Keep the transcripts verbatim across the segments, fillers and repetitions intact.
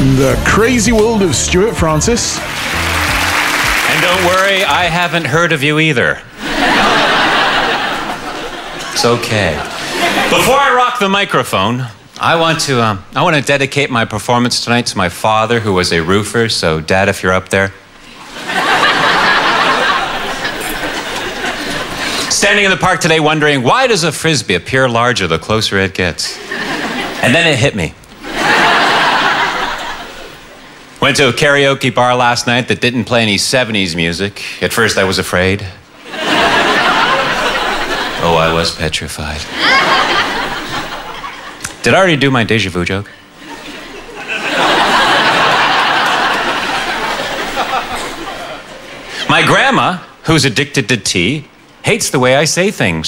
The Crazy World of Stuart Francis. And don't worry, I haven't heard of you either. It's okay. Before I rock the microphone, I want to um, I want to dedicate my performance tonight to my father, who was a roofer. So, Dad, if you're up there. Standing in the park today wondering, why does a Frisbee appear larger the closer it gets? And then it hit me. Went to a karaoke bar last night that didn't play any seventies music. At first I was afraid. Oh, I was petrified. Did I already do my déjà vu joke? My grandma, who's addicted to tea, hates the way I say things.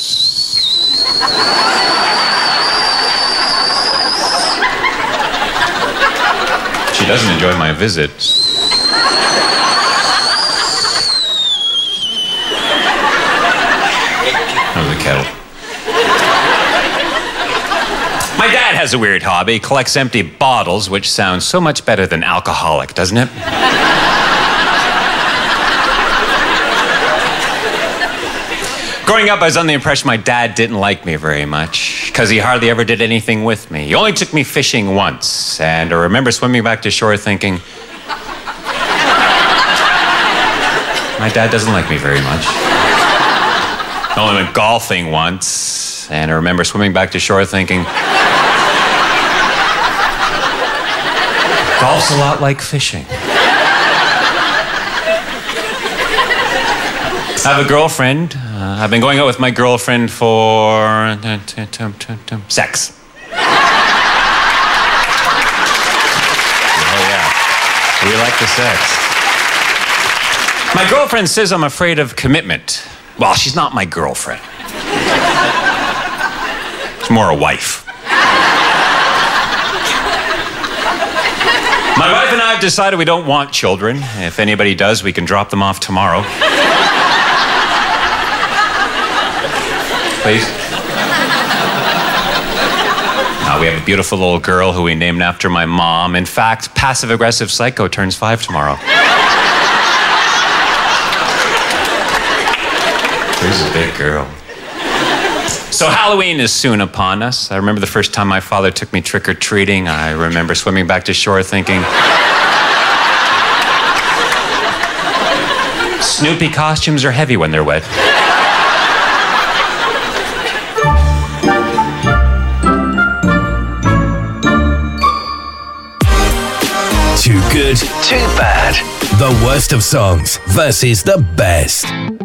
She doesn't enjoy my visit. Oh, the kettle. My dad has a weird hobby. He collects empty bottles, which sounds so much better than alcoholic, doesn't it? Growing up, I was under the impression my dad didn't like me very much because he hardly ever did anything with me. He only took me fishing once, and I remember swimming back to shore thinking, my dad doesn't like me very much. I only went golfing once, and I remember swimming back to shore thinking, golf's a lot like fishing. I have a girlfriend. Uh, I've been going out with my girlfriend for sex. Oh yeah, we like the sex. My girlfriend says I'm afraid of commitment. Well, she's not my girlfriend. She's more a wife. My wife and I have decided we don't want children. If anybody does, we can drop them off tomorrow. Please. Now we have a beautiful little girl who we named after my mom. In fact, passive-aggressive psycho turns five tomorrow. She's a big girl. So Halloween is soon upon us. I remember the first time my father took me trick-or-treating. I remember swimming back to shore thinking, Snoopy costumes are heavy when they're wet. Too good, too bad. The worst of songs versus the best.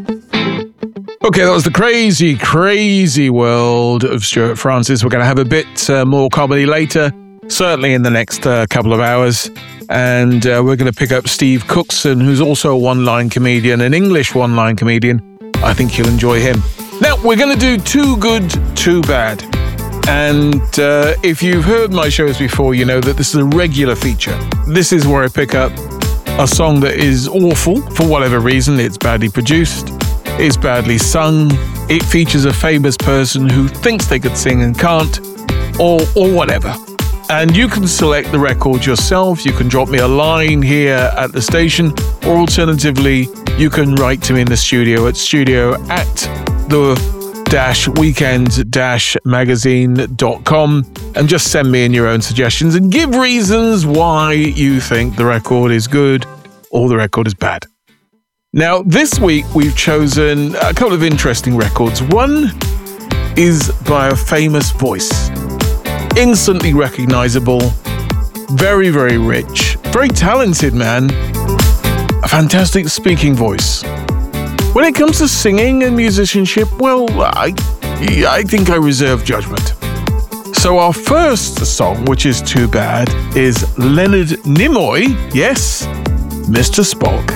Okay, that was the crazy, crazy world of Stuart Francis. We're going to have a bit uh, more comedy later, certainly in the next uh, couple of hours. And uh, we're going to pick up Steve Cookson, who's also a one-line comedian, an English one-line comedian. I think you'll enjoy him. Now, we're going to do Too Good, Too Bad. And uh, if you've heard my shows before, you know that this is a regular feature. This is where I pick up a song that is awful for whatever reason. It's badly produced. It's badly sung, it features a famous person who thinks they could sing and can't, or or whatever. And you can select the record yourself, you can drop me a line here at the station, or alternatively, you can write to me in the studio at studio at the dash weekend dash magazine dot com and just send me in your own suggestions and give reasons why you think the record is good or the record is bad. Now, this week we've chosen a couple of interesting records. One is by a famous voice. Instantly recognizable, very, very rich, very talented man, a fantastic speaking voice. When it comes to singing and musicianship, well, I, I think I reserve judgment. So our first song, which is Too Bad, is Leonard Nimoy, yes, Mister Spock,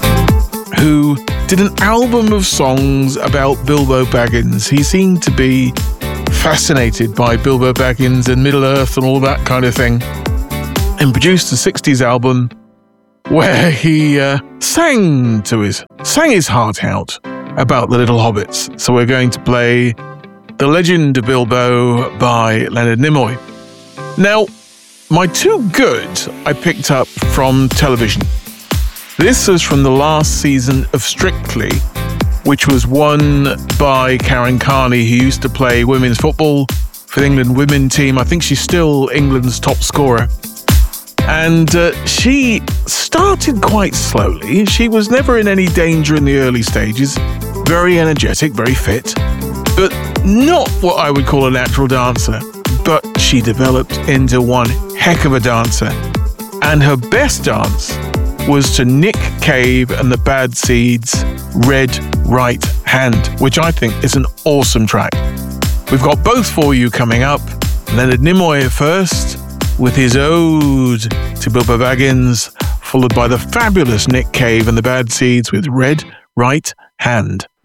who did an album of songs about Bilbo Baggins. He seemed to be fascinated by Bilbo Baggins and Middle-earth and all that kind of thing, and produced a sixties album where he uh, sang to his sang his heart out about the little hobbits. So we're going to play The Legend of Bilbo by Leonard Nimoy. Now, my two good I picked up from television. This is from the last season of Strictly, which was won by Karen Carney, who used to play women's football for the England women team. I think she's still England's top scorer. And uh, she started quite slowly. She was never in any danger in the early stages. Very energetic, very fit, but not what I would call a natural dancer. But she developed into one heck of a dancer. And her best dance was to Nick Cave and the Bad Seeds' Red Right Hand, which I think is an awesome track. We've got both for you coming up. Leonard Nimoy first with his ode to Bilbo Baggins, followed by the fabulous Nick Cave and the Bad Seeds with Red Right Hand.